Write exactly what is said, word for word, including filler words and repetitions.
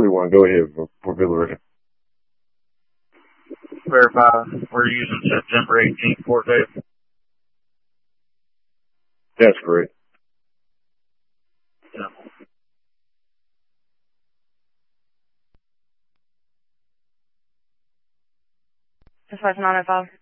forty-one. Go ahead for, for Villa. Verify. We're using September eighteenth port date. That's correct. Yeah. Dispatch nine oh five.